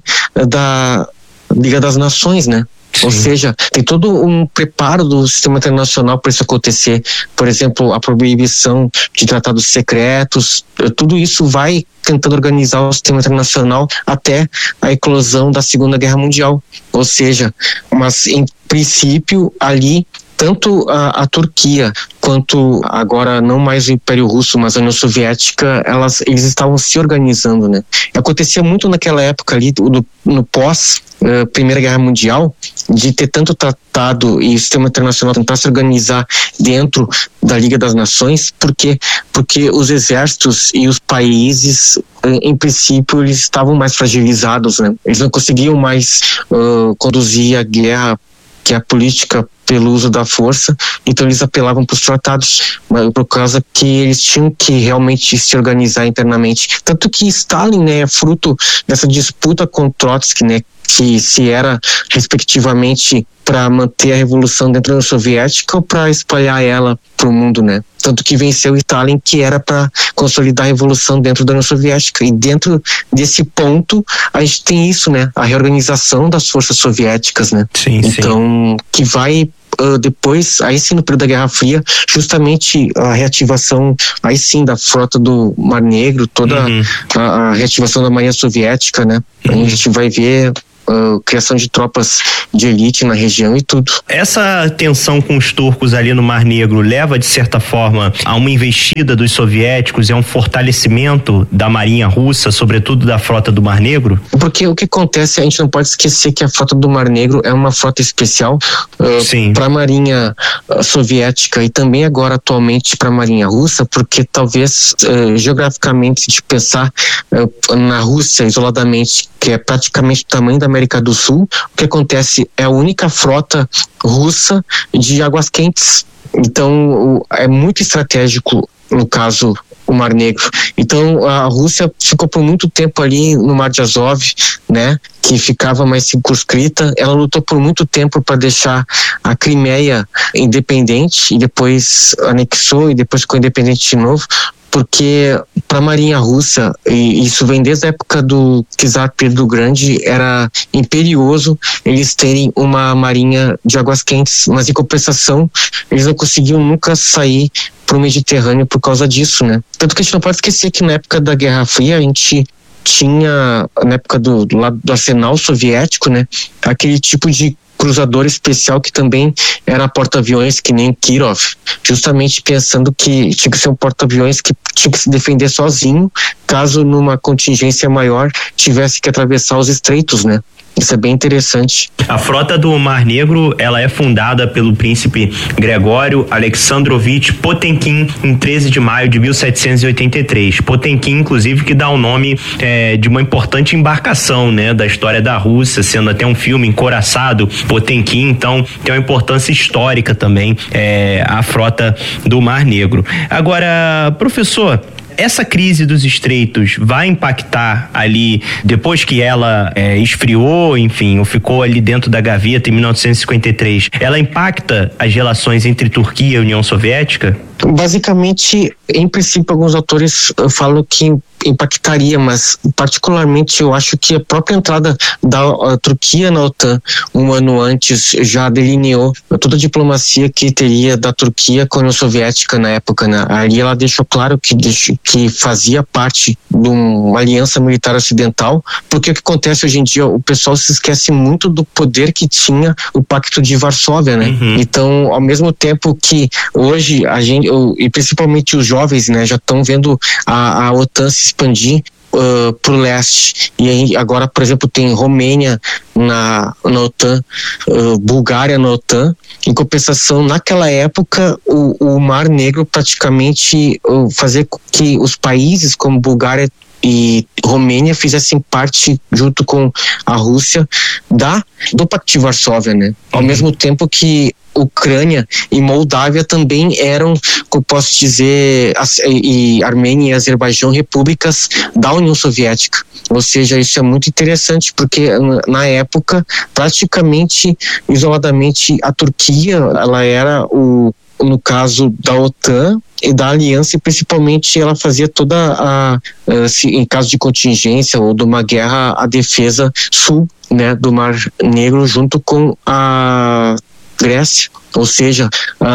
S9: da Liga das Nações, né? Sim. Ou seja, tem todo um preparo do sistema internacional para isso acontecer. Por exemplo, a proibição de tratados secretos, tudo isso vai tentando organizar o sistema internacional até a eclosão da Segunda Guerra Mundial. Ou seja, mas em princípio ali tanto a Turquia quanto agora não mais o Império Russo, mas a União Soviética, eles estavam se organizando, né? Acontecia muito naquela época ali, no pós Primeira Guerra Mundial, de ter tanto tratado e o sistema internacional tentar se organizar dentro da Liga das Nações, porque os exércitos e os países, em princípio, eles estavam mais fragilizados, né? Eles não conseguiam mais conduzir a guerra, que é a política pelo uso da força, então eles apelavam para os tratados, por causa que eles tinham que realmente se organizar internamente. Tanto que Stalin, né, é fruto dessa disputa com Trotsky, né, que se era respectivamente para manter a revolução dentro da União Soviética ou para espalhar ela para o mundo, né? Tanto que venceu Stalin, que era para consolidar a revolução dentro da União Soviética. E dentro desse ponto, a gente tem isso, né? A reorganização das forças soviéticas, né?
S7: Sim,
S9: então, que vai depois, aí sim, no período da Guerra Fria, justamente a reativação, aí sim, da frota do Mar Negro, toda a reativação da Marinha Soviética, né? A gente vai ver criação de tropas de elite na região e tudo.
S7: Essa tensão com os turcos ali no Mar Negro leva, de certa forma, a uma investida dos soviéticos e a um fortalecimento da marinha russa, sobretudo da frota do Mar Negro?
S9: Porque o que acontece, a gente não pode esquecer que a frota do Mar Negro é uma frota especial para a marinha soviética e também agora atualmente para a marinha russa, porque talvez geograficamente, de pensar na Rússia isoladamente, que é praticamente o tamanho da América do Sul, o que acontece é a única frota russa de águas quentes. Então é muito estratégico, no caso, o Mar Negro. Então a Rússia ficou por muito tempo ali no Mar de Azov, né, que ficava mais circunscrita. Ela lutou por muito tempo para deixar a Crimeia independente e depois anexou e depois ficou independente de novo, porque para a marinha russa, e isso vem desde a época do czar Pedro Grande, era imperioso eles terem uma marinha de águas quentes, mas em compensação eles não conseguiam nunca sair para o Mediterrâneo por causa disso, né? Tanto que a gente não pode esquecer que na época da Guerra Fria a gente tinha, na época do arsenal soviético, né, aquele tipo de cruzador especial que também era porta-aviões, que nem Kirov, justamente pensando que tinha que ser um porta-aviões que tinha que se defender sozinho, caso numa contingência maior tivesse que atravessar os estreitos, né? Isso é bem interessante.
S7: A frota do Mar Negro, ela é fundada pelo príncipe Gregório Alexandrovich Potemkin em 13 de maio de 1783. Potemkin, inclusive, que dá o nome de uma importante embarcação, né, da história da Rússia, sendo até um filme encoraçado, Potemkin, então tem uma importância histórica também, a frota do Mar Negro. Agora, professor, essa crise dos estreitos vai impactar ali, depois que ela esfriou, enfim, ou ficou ali dentro da gaveta em 1953, ela impacta as relações entre Turquia e União Soviética?
S9: Basicamente, em princípio, alguns autores falam que impactaria, mas particularmente eu acho que a própria entrada da Turquia na OTAN um ano antes já delineou toda a diplomacia que teria da Turquia com a União Soviética na época, né? Ali ela deixou claro que fazia parte de uma aliança militar ocidental, porque o que acontece hoje em dia, o pessoal se esquece muito do poder que tinha o Pacto de Varsóvia, né? Então, ao mesmo tempo que hoje a gente, e principalmente os jovens, né, já estão vendo a OTAN se expandir pro leste, e aí agora, por exemplo, tem Romênia na OTAN, Bulgária na OTAN. Em compensação, naquela época o Mar Negro praticamente fazia com que os países como Bulgária e Romênia fizessem parte, junto com a Rússia, do Pacto de Varsóvia, né? Ao mesmo tempo que Ucrânia e Moldávia também eram, como posso dizer, e Armênia e Azerbaijão, repúblicas da União Soviética. Ou seja, isso é muito interessante, porque na época, praticamente, isoladamente, a Turquia, ela era no caso da OTAN e da aliança, e principalmente ela fazia toda em caso de contingência ou de uma guerra, a defesa sul, né, do Mar Negro, junto com a Grécia. Ou seja,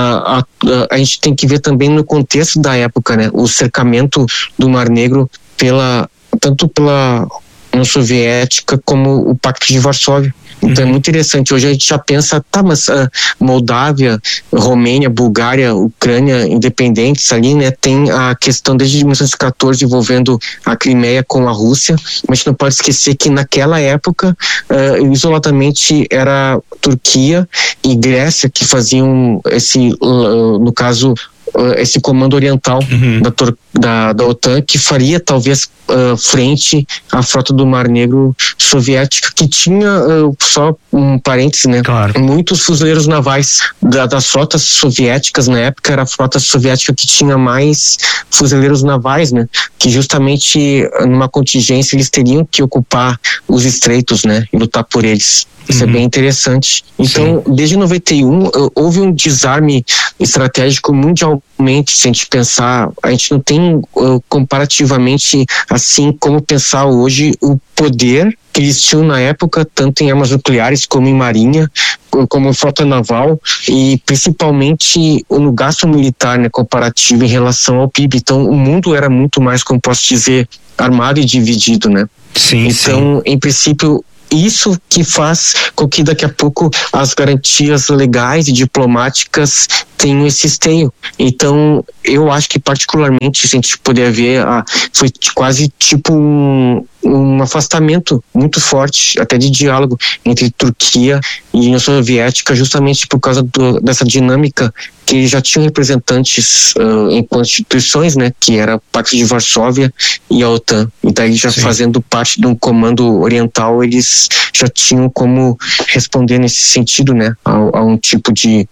S9: a gente tem que ver também no contexto da época, né, o cercamento do Mar Negro tanto pela União Soviética como o Pacto de Varsóvia. Então é muito interessante. Hoje a gente já pensa, mas Moldávia, Romênia, Bulgária, Ucrânia, independentes ali, né? Tem a questão desde 1914 envolvendo a Crimeia com a Rússia, mas a gente não pode esquecer que naquela época, isoladamente, era Turquia e Grécia que faziam no caso, esse comando oriental da OTAN, que faria talvez frente à frota do Mar Negro soviética, que tinha, só um parêntese, né? Claro. Muitos fuzileiros navais das frotas soviéticas na época, era a frota soviética que tinha mais fuzileiros navais, né? Que justamente numa contingência eles teriam que ocupar os estreitos, né? E lutar por eles. Isso é bem interessante. Então, desde 91, houve um desarme estratégico mundialmente. Se a gente pensar, a gente não tem comparativamente assim como pensar hoje o poder que eles tinham na época, tanto em armas nucleares como em marinha, como frota naval, e principalmente no gasto militar, né, comparativo em relação ao PIB. Então, o mundo era muito mais, como posso dizer, armado e dividido, né? Então, em princípio, isso que faz com que daqui a pouco as garantias legais e diplomáticas tenham esse esteio. Então, eu acho que particularmente, se a gente puder ver, foi quase tipo um afastamento muito forte, até de diálogo, entre Turquia e União Soviética, justamente por causa dessa dinâmica que eles já tinham representantes em constituições, né, que era o Pacto de Varsóvia e a OTAN. E daí já fazendo parte de um comando oriental, eles já tinham como responder nesse sentido, né, a um tipo de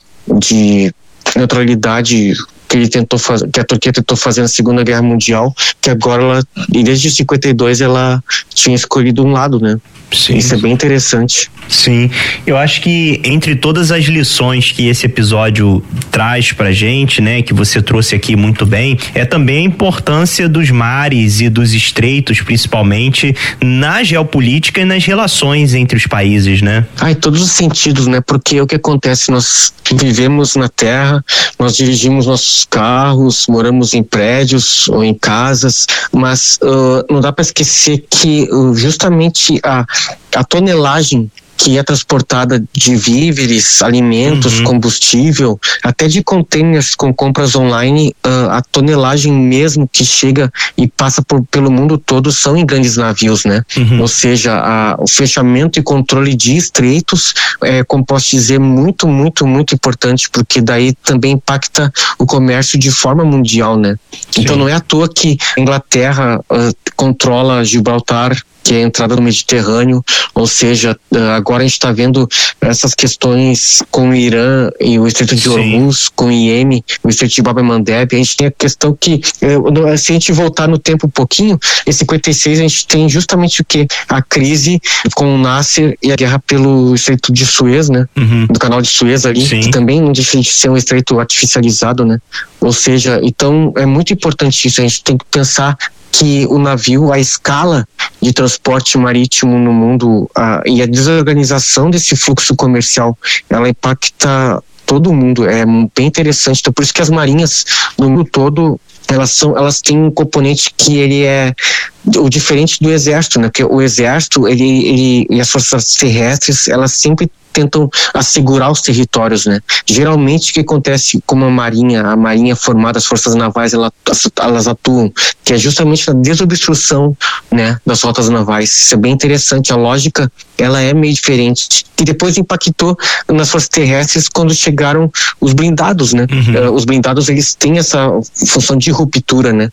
S9: neutralidade que a Turquia tentou fazer na Segunda Guerra Mundial, que agora desde 52 ela tinha escolhido um lado, né? Sim. Isso é bem interessante.
S7: Sim, eu acho que entre todas as lições que esse episódio traz pra gente, né, que você trouxe aqui muito bem, é também a importância dos mares e dos estreitos, principalmente na geopolítica e nas relações entre os países, né?
S9: Em todos os sentidos, né? Porque o que acontece, nós vivemos na terra, nós dirigimos nossos carros, moramos em prédios ou em casas, mas não dá para esquecer que justamente a tonelagem que é transportada de víveres, alimentos, combustível, até de containers com compras online, a tonelagem mesmo que chega e passa pelo mundo todo são em grandes navios, né? Ou seja, o fechamento e controle de estreitos como posso dizer, muito, muito, muito importante, porque daí também impacta o comércio de forma mundial, né? Sim. Então não é à toa que a Inglaterra controla Gibraltar, que é a entrada no Mediterrâneo, ou seja, agora a gente está vendo essas questões com o Irã e o Estreito de Hormuz, com o Iêmen, o Estreito de Bab el-Mandeb. A gente tem a questão que, se a gente voltar no tempo um pouquinho, em 56 a gente tem justamente o que? A crise com o Nasser e a guerra pelo Estreito de Suez, né? Do canal de Suez ali, que também não deixa de ser um estreito artificializado, né? Ou seja, então é muito importante isso, a gente tem que pensar que o navio, a escala de transporte marítimo no mundo e a desorganização desse fluxo comercial, ela impacta todo mundo, é bem interessante. Então por isso que as marinhas no mundo todo, elas têm um componente que ele é o diferente do exército, né? Porque o exército, ele e as forças terrestres, elas sempre tentam assegurar os territórios, né? Geralmente o que acontece com a marinha formada, as forças navais, elas atuam, que é justamente na desobstrução, né, das rotas navais. Isso é bem interessante, a lógica, ela é meio diferente, que depois impactou nas forças terrestres quando chegaram os blindados, né? Os blindados, eles têm essa função de ruptura, né?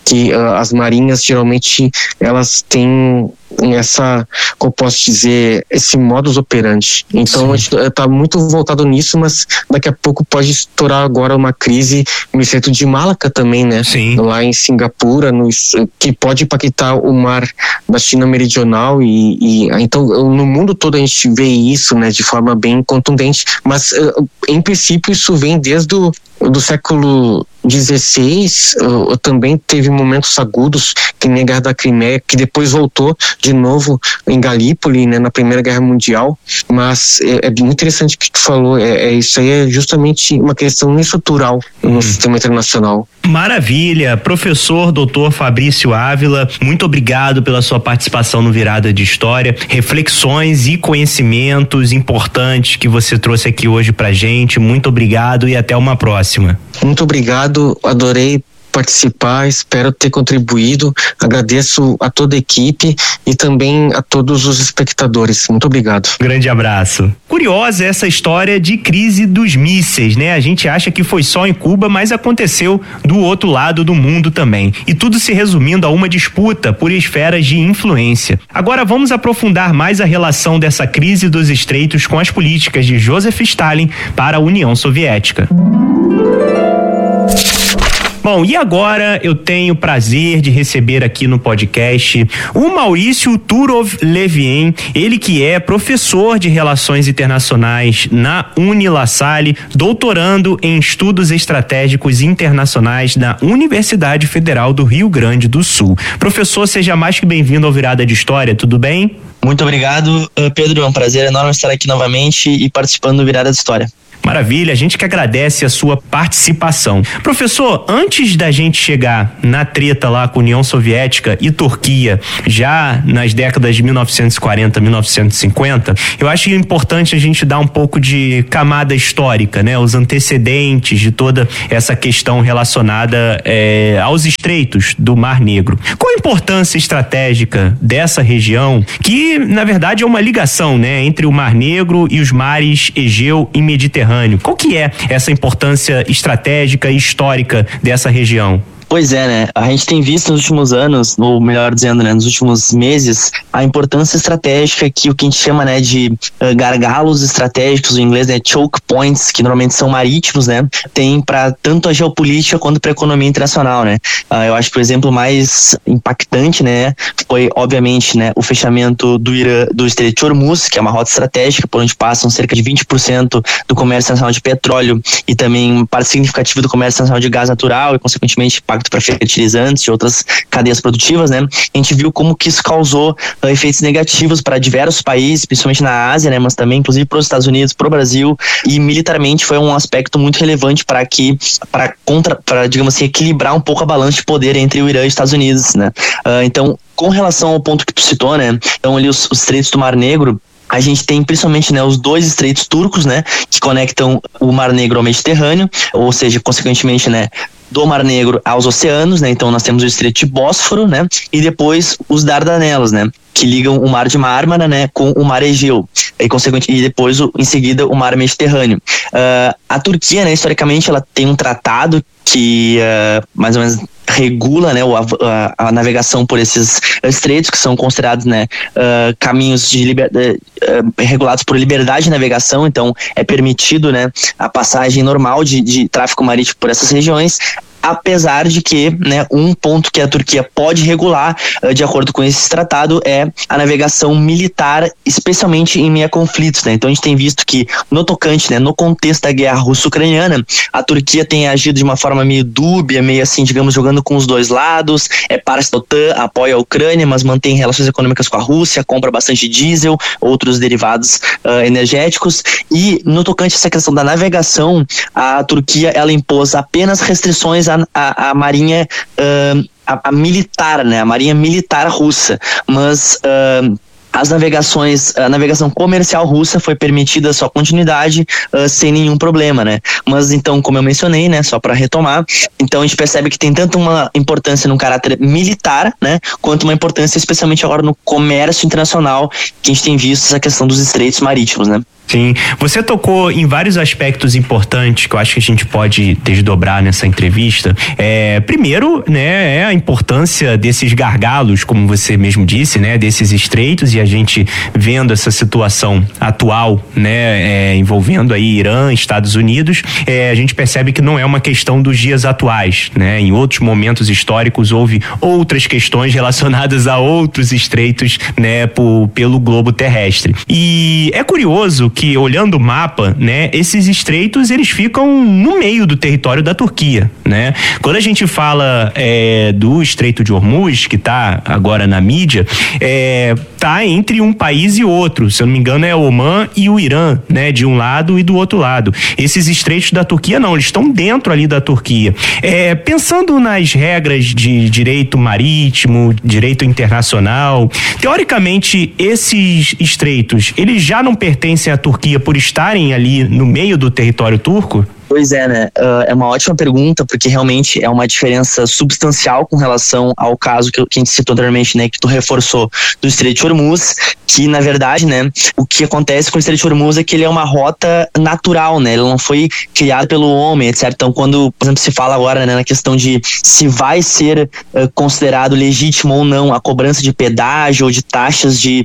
S9: que as marinhas geralmente elas têm essa, como eu posso dizer, esse modus operandi. Então a gente está muito voltado nisso, mas daqui a pouco pode estourar agora uma crise no estreito de Malaca também, né?
S7: Sim.
S9: Lá em Singapura, que pode impactar o mar da China Meridional e então no mundo todo a gente vê isso, né, de forma bem contundente, mas em princípio isso vem desde do século XVI, também teve momentos agudos, que nem a Guerra da Crimeia, que depois voltou de novo em Galípoli, né, na Primeira Guerra Mundial, mas é muito interessante o que tu falou, isso aí é justamente uma questão estrutural no sistema internacional.
S7: Maravilha, professor Dr. Fabrício Ávila, muito obrigado pela sua participação no Virada de História, reflexões e conhecimentos importantes que você trouxe aqui hoje pra gente, muito obrigado e até uma próxima.
S9: Muito obrigado, adorei participar, espero ter contribuído, agradeço a toda a equipe e também a todos os espectadores, muito obrigado.
S7: Grande abraço. Curiosa essa história de crise dos mísseis, né? A gente acha que foi só em Cuba, mas aconteceu do outro lado do mundo também. E tudo se resumindo a uma disputa por esferas de influência. Agora vamos aprofundar mais a relação dessa crise dos estreitos com as políticas de Joseph Stalin para a União Soviética. Bom, e agora eu tenho o prazer de receber aqui no podcast o Maurício Turov-Levien, ele que é professor de Relações Internacionais na Uni-La Salle, doutorando em Estudos Estratégicos Internacionais na Universidade Federal do Rio Grande do Sul. Professor, seja mais que bem-vindo ao Virada de História, tudo bem?
S10: Muito obrigado, Pedro, é um prazer enorme estar aqui novamente e participando do Virada de História.
S7: Maravilha, a gente que agradece a sua participação. Professor, antes da gente chegar na treta lá com a União Soviética e Turquia, já nas décadas de 1940, 1950, eu acho importante a gente dar um pouco de camada histórica, né? Os antecedentes de toda essa questão relacionada aos estreitos do Mar Negro. Qual a importância estratégica dessa região, que na verdade é uma ligação, né, entre o Mar Negro e os mares Egeu e Mediterrâneo? Qual que é essa importância estratégica e histórica dessa região?
S10: Pois é, né? A gente tem visto nos últimos anos, ou melhor dizendo, né, nos últimos meses, a importância estratégica que o que a gente chama, né, de gargalos estratégicos, em inglês, né, choke points, que normalmente são marítimos, né, tem para tanto a geopolítica quanto para a economia internacional, né? Eu acho que o exemplo mais impactante, né, foi, obviamente, né, o fechamento do Estreito de Hormuz, que é uma rota estratégica por onde passam cerca de 20% do comércio nacional de petróleo e também parte significativa do comércio nacional de gás natural e, consequentemente, impacto para fertilizantes e outras cadeias produtivas, né? A gente viu como que isso causou efeitos negativos para diversos países, principalmente na Ásia, né? Mas também, inclusive, para os Estados Unidos, para o Brasil, e militarmente foi um aspecto muito relevante para digamos assim, equilibrar um pouco a balança de poder entre o Irã e os Estados Unidos, né? Então, com relação ao ponto que tu citou, né? Então, ali os estreitos do Mar Negro, a gente tem principalmente, né, os dois estreitos turcos, né, que conectam o Mar Negro ao Mediterrâneo, ou seja, consequentemente, né, do Mar Negro aos oceanos, né? Então nós temos o Estreito de Bósforo, né? E depois os Dardanelos, né? Que ligam o Mar de Mármara, né, com o Mar Egeu e depois em seguida o Mar Mediterrâneo. A Turquia, né, historicamente, ela tem um tratado que mais ou menos regula, né, a navegação por esses estreitos, que são considerados, né, caminhos regulados por liberdade de navegação. Então é permitido, né, a passagem normal de tráfego marítimo por essas regiões, apesar de que, né, um ponto que a Turquia pode regular, de acordo com esse tratado, é a navegação militar, especialmente em meio a conflitos, né? Então a gente tem visto que no tocante, né, no contexto da guerra russo-ucraniana, a Turquia tem agido de uma forma meio dúbia, meio assim, digamos, jogando com os dois lados, é parte da OTAN, apoia a Ucrânia, mas mantém relações econômicas com a Rússia, compra bastante diesel, outros derivados energéticos, e no tocante a essa questão da navegação, a Turquia, ela impôs apenas restrições à marinha a militar, né, a marinha militar russa, mas a navegação comercial russa foi permitida sua continuidade sem nenhum problema, né? Mas então, como eu mencionei, né, só para retomar, então a gente percebe que tem tanto uma importância no caráter militar, né, quanto uma importância especialmente agora no comércio internacional, que a gente tem visto essa questão dos estreitos marítimos, né?
S7: Sim, você tocou em vários aspectos importantes que eu acho que a gente pode desdobrar nessa entrevista. Primeiro, né, é a importância desses gargalos, como você mesmo disse, né, desses estreitos, e a gente vendo essa situação atual, né, envolvendo aí Irã, Estados Unidos, a gente percebe que não é uma questão dos dias atuais, né? Em outros momentos históricos houve outras questões relacionadas a outros estreitos, né, pelo globo terrestre. E é curioso que, olhando o mapa, né, esses estreitos eles ficam no meio do território da Turquia, né? Quando a gente fala do Estreito de Hormuz, que está agora na mídia, tá entre um país e outro, se eu não me engano é Omã e o Irã, né, de um lado e do outro lado. Esses estreitos da Turquia não, eles estão dentro ali da Turquia. Pensando nas regras de direito marítimo, direito internacional, teoricamente esses estreitos, eles já não pertencem à Turquia por estarem ali no meio do território turco?
S10: Pois é, né? É uma ótima pergunta, porque realmente é uma diferença substancial com relação ao caso que a gente citou anteriormente, né? Que tu reforçou, do Estreito de Hormuz, que na verdade, né? O que acontece com o Estreito de Hormuz é que ele é uma rota natural, né? Ele não foi criado pelo homem, etc. Então, quando, por exemplo, se fala agora, né, na questão de se vai ser considerado legítimo ou não a cobrança de pedágio ou de taxas de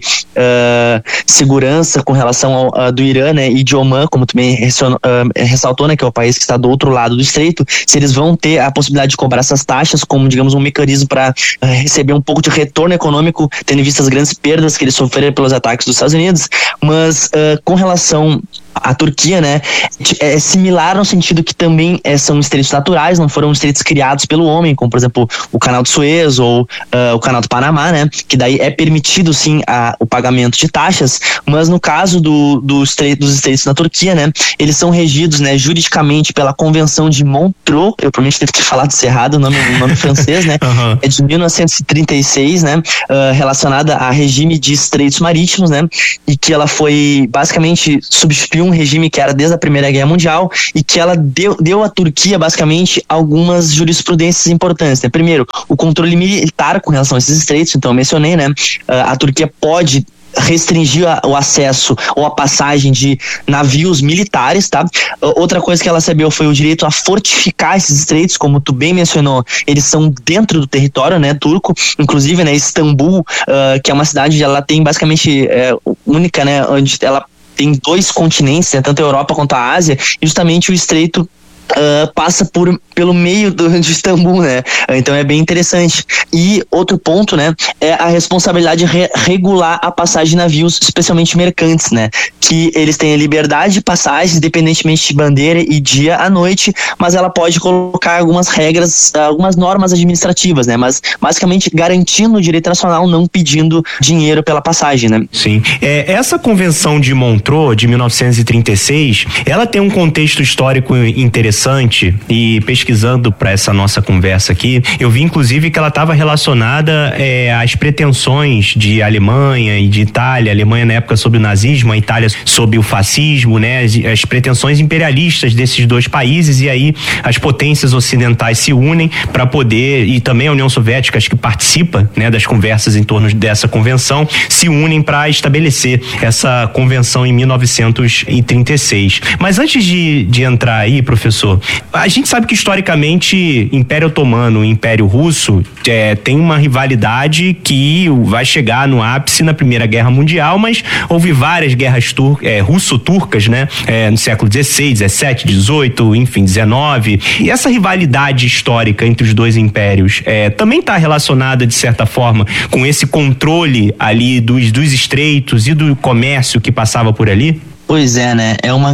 S10: segurança com relação ao do Irã, né? E de Omã, como tu bem ressaltou, né? Que é o país que está do outro lado do estreito, se eles vão ter a possibilidade de cobrar essas taxas como, digamos, um mecanismo para receber um pouco de retorno econômico, tendo em vista as grandes perdas que eles sofreram pelos ataques dos Estados Unidos. Mas com relação à Turquia, né, é similar no sentido que também são estreitos naturais, não foram estreitos criados pelo homem, como por exemplo o canal de Suez ou o canal do Panamá, né, que daí é permitido sim o pagamento de taxas, mas no caso dos estreitos na Turquia, né, eles são regidos, né, juridicamente pela Convenção de Montreux, eu provavelmente devo ter falado isso errado, o nome francês, né, uhum. É de 1936, né, relacionada a regime de estreitos marítimos, né, e que ela foi basicamente substituiu um regime que era desde a Primeira Guerra Mundial e que ela deu à Turquia basicamente algumas jurisprudências importantes, né? Primeiro, o controle militar com relação a esses estreitos, então eu mencionei, né? A Turquia pode restringir o acesso ou a passagem de navios militares, tá? Outra coisa que ela recebeu foi o direito a fortificar esses estreitos, como tu bem mencionou, eles são dentro do território, né, turco, inclusive, né, Istambul, que é uma cidade, ela tem basicamente única, né, onde ela tem 2 continentes, né, tanto a Europa quanto a Ásia, e justamente o estreito passa pelo meio de Istambul, né? Então é bem interessante. E outro ponto, né, é a responsabilidade de regular a passagem de navios, especialmente mercantes, né? Que eles têm a liberdade de passagem, independentemente de bandeira e dia à noite, mas ela pode colocar algumas regras, algumas normas administrativas, né? Mas basicamente garantindo o direito nacional, não pedindo dinheiro pela passagem, né?
S7: Sim. Essa Convenção de Montreux, de 1936, ela tem um contexto histórico interessante, e pesquisando para essa nossa conversa aqui, eu vi inclusive que ela estava relacionada às pretensões de Alemanha e de Itália, a Alemanha na época sob o nazismo, a Itália sob o fascismo, né, as pretensões imperialistas desses 2 países, e aí as potências ocidentais se unem para poder, e também a União Soviética, acho que participa, né, das conversas em torno dessa convenção, se unem para estabelecer essa convenção em 1936. Mas antes de entrar aí, professor, a gente sabe que historicamente Império Otomano e Império Russo tem uma rivalidade que vai chegar no ápice na Primeira Guerra Mundial, mas houve várias guerras russo-turcas, né? No século XVI, XVII, XVIII, enfim, XIX. E essa rivalidade histórica entre os 2 impérios também está relacionada, de certa forma, com esse controle ali dos estreitos e do comércio que passava por ali?
S10: Pois é, né? É uma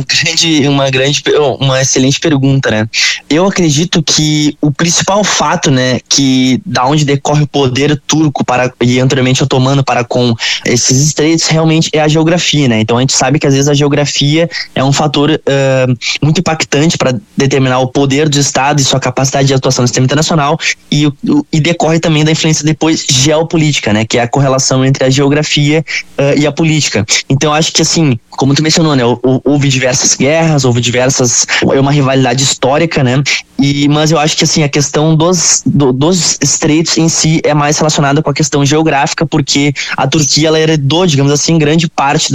S10: excelente pergunta, né? Eu acredito que o principal fato, né, que da onde decorre o poder turco e anteriormente otomano para com esses estreitos realmente é a geografia, né? Então a gente sabe que às vezes a geografia é um fator muito impactante para determinar o poder do Estado e sua capacidade de atuação no sistema internacional, e decorre também da influência depois geopolítica, né? Que é a correlação entre a geografia e a política. Então acho que, assim, como tu mencionou mencionou, né? Houve diversas guerras, uma rivalidade histórica, né? Mas eu acho que assim, a questão dos estreitos em si é mais relacionada com a questão geográfica, porque a Turquia, ela heredou, digamos assim, grande parte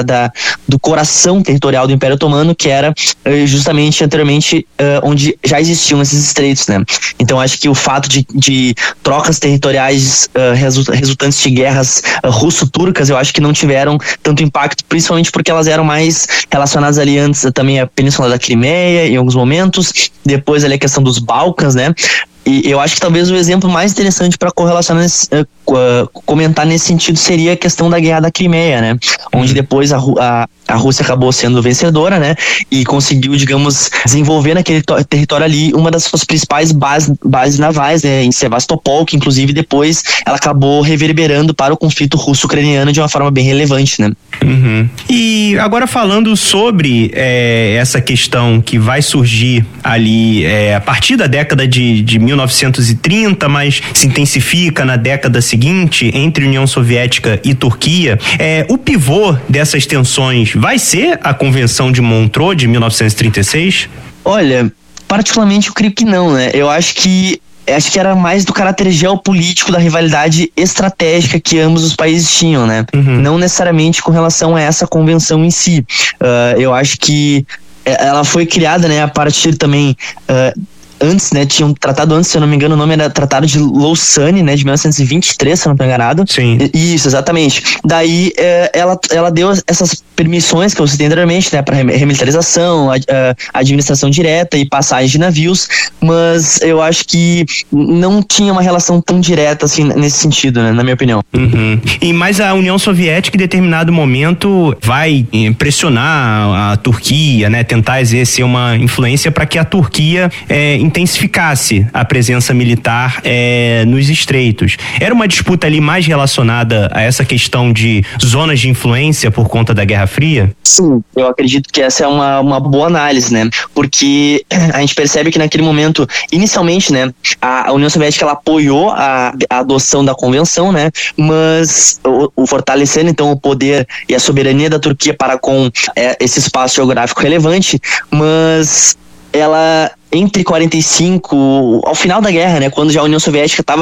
S10: do coração territorial do Império Otomano, que era justamente anteriormente onde já existiam esses estreitos, né? Então acho que o fato de trocas territoriais resultantes de guerras russo-turcas, eu acho que não tiveram tanto impacto, principalmente porque elas eram mais relacionadas ali antes também à Península da Crimeia, em alguns momentos, depois ali a questão dos Balcãs, né? E eu acho que talvez o exemplo mais interessante para correlacionar, comentar nesse sentido seria a questão da Guerra da Crimeia, né? Onde depois a Rússia acabou sendo vencedora, né? E conseguiu, digamos, desenvolver naquele território ali uma das suas principais bases navais, né? Em Sevastopol, que inclusive depois ela acabou reverberando para o conflito russo-ucraniano de uma forma bem relevante, né?
S7: Uhum. E agora falando sobre essa questão que vai surgir ali a partir da década de 1930, mas se intensifica na década seguinte entre União Soviética e Turquia, o pivô dessas tensões vai ser a Convenção de Montreux de 1936?
S10: Olha, particularmente eu creio que não, né? Eu acho que era mais do caráter geopolítico da rivalidade estratégica que ambos os países tinham, né? Uhum. Não necessariamente com relação a essa convenção em si. Eu acho que ela foi criada, né, a partir também... antes, né, tinha um tratado antes, se eu não me engano, o nome era Tratado de Lausanne, né, de 1923, se eu não estou enganado.
S7: Sim.
S10: Isso, exatamente. Daí, ela deu essas permissões que eu citei anteriormente, né, para remilitarização, administração direta e passagem de navios, mas eu acho que não tinha uma relação tão direta, assim, nesse sentido, né, na minha opinião.
S7: Uhum. Mas a União Soviética, em determinado momento, vai pressionar a Turquia, né, tentar exercer uma influência para que a Turquia intensificasse a presença militar nos estreitos. Era uma disputa ali mais relacionada a essa questão de zonas de influência por conta da Guerra Fria?
S10: Sim, eu acredito que essa é uma boa análise, né? Porque a gente percebe que naquele momento, inicialmente, né, a União Soviética ela apoiou a adoção da convenção, né? Mas o fortalecendo então o poder e a soberania da Turquia para com esse espaço geográfico relevante, mas ela entre 45, ao final da guerra, né, quando já a União Soviética estava